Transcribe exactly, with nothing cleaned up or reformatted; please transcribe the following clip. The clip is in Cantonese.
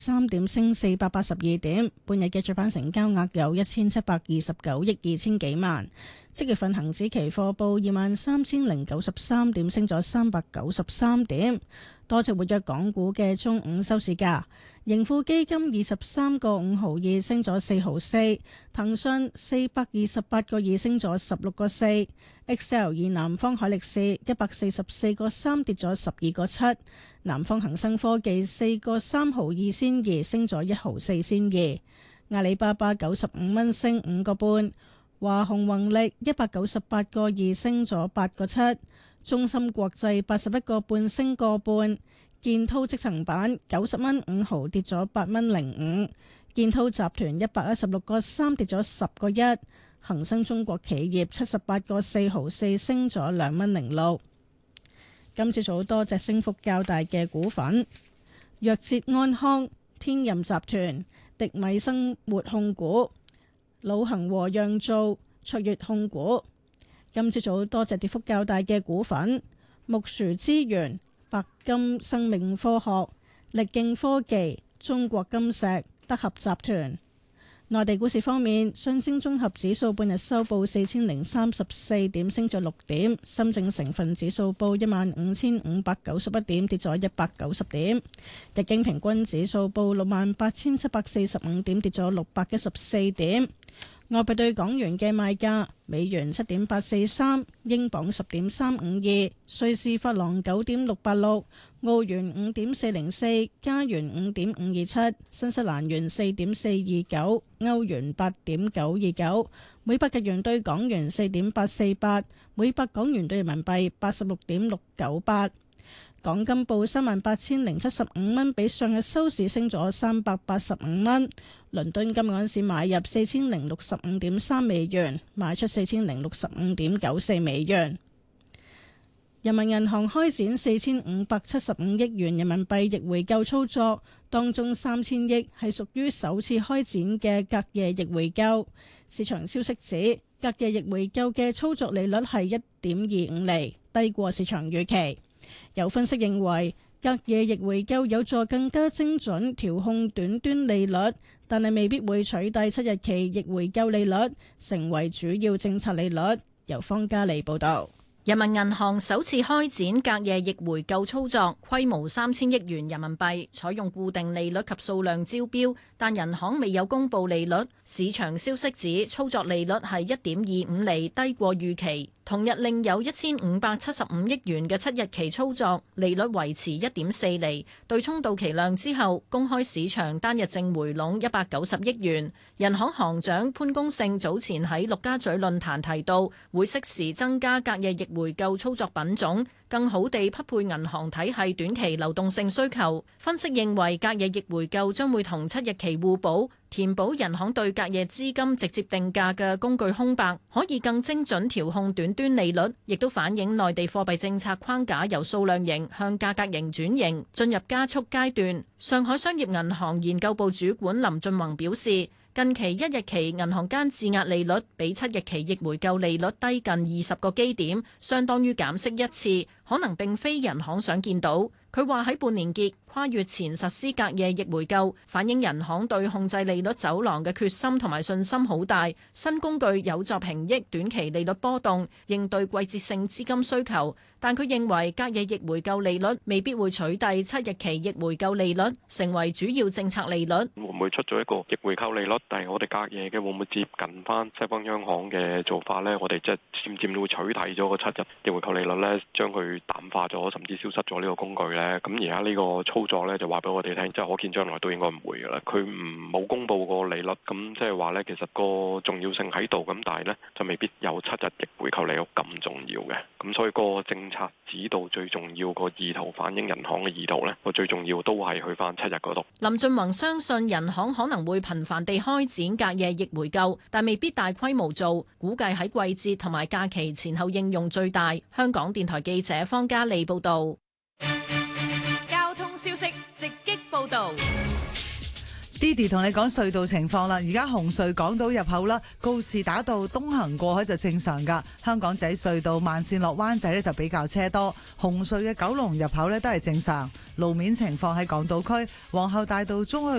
三點升四百八十二點，半日嘅主板成交額有一千七百二十九億二千幾萬。即月份恒指期貨報二萬三千零九十三點，升咗三百九十三點。多隻活躍港股嘅中午收市價，盈富基金二十三個五毫二升咗四毫四，騰訊四百二十八個二升咗十六個四，Excel 以南方海力士一百四十四個三跌咗十二個七，南方恒生科技四個三毫二先二升咗一毫四先二，阿里巴巴九十五蚊升五個半，華虹宏力一百九十八個二升咗八個七。中芯國際八十一個半升個半，建滔積層板九十蚊五毫跌咗八蚊零五，建滔集團一百一十六個三跌咗十個一，恒生中國企業七十八個四毫四升咗兩蚊零六。今朝早多隻升幅較大嘅股份，藥捷安康、天任集團、迪米生活控股、老恒和釀造、卓越控股。今朝早多隻跌幅較大嘅股份，木薯資源、白金生命科學、力勁科技、中國金石、德合集團。內地股市方面，上證綜合指數半日收報四千零三十四點，升咗六點；深證成分指數報一萬五千五百九十一點，跌咗一百九十點；日經平均指數報六萬八千七百四十五點，跌咗六百一十四點。外幣對港元嘅賣價：美元七點八四三，英鎊十點三五二，瑞士法郎九點六八六，澳元五點四零四，加元五點五二七，新西蘭元四點四二九，歐元八點九二九，每百日元對港元四點八四八，每百港元對人民幣八十六點六九八。港金報三萬八千零七十五蚊，比上日收市升咗三百八十五蚊。倫敦金嗰陣時買入四千零六十五點三美元，賣出四千零六十五點九四美元。人民銀行開展四千五百七十五億元人民幣逆回購操作，當中三千億係屬於首次開展嘅隔夜逆回購。市場消息指，隔夜逆回購嘅操作利率係一點二五厘，低過市場預期。有分析認為，隔夜逆回購有助更加精準調控短端利率，但係未必會取締七日期逆回購利率，成為主要政策利率。由方嘉利報導。 人民銀行首次開展隔夜逆回購操作，規模三千億元人民幣，採用固定利率及數量招標，但人行未有公布利率。市場消息指，操作利率係一點二五厘，低過預期。同日另有一千五百七十五億元嘅七日期操作，利率維持一點四厘，對沖到期量之後，公開市場單日淨回籠一百九十億元。人行行長潘功勝早前喺陸家嘴論壇提到，會適時增加隔夜逆回購操作品種，更好地匹配銀行體系短期流動性需求。分析認為，隔夜逆回購將會同七日期互補，填補人行對隔夜資金直接定價嘅工具空白，可以更精準調控短端利率，亦都反映內地貨幣政策框架由數量型向價格型轉型，進入加速階段。上海商業銀行研究部主管林俊宏表示，近期一日期銀行間質押利率比七日期逆回購利率低近二十個基點，相當於減息一次，可能並非人行想見到。佢話喺半年結跨越前實施隔夜逆回購，反映人行對控制利率走廊嘅決心同埋信心好大。新工具有助平抑短期利率波動，應對季節性資金需求。但佢認為隔夜逆回購利率未必會取締七日期逆回購利率，成為主要政策利率。 會唔會出咗一個逆回購利率？但係我哋隔夜嘅會唔會接近翻西方央行嘅做法呢？我哋即係漸漸會取締咗個七日逆回購利率呢，將佢淡化咗，甚至消失咗呢個工具呢。咁而家呢個操作呢，就話俾我哋聽，即係可見將來都應該唔會噶啦。佢唔冇公布個利率，咁即係話呢，其實個重要性喺度，咁但係呢，就未必有七日逆回購利率咁重要嘅。咁所以個政策指導最重要個意圖，反映人行嘅意圖呢，個最重要都係去翻七日嗰度。 林俊宏相信人行可能會頻繁地開展隔夜逆回購，但未必大規模做，估計喺季節同埋假期前後應用最大。香港電台記者方嘉利報道。 交通消息直擊報道。 Didi 同你講隧道情況啦，而家紅隧港島入口啦，告士打道東行過海就正常噶，香港仔隧道慢線落灣仔呢就比較車多，紅隧嘅九龍入口呢都係正常。路面情況喺港島區皇后大道中去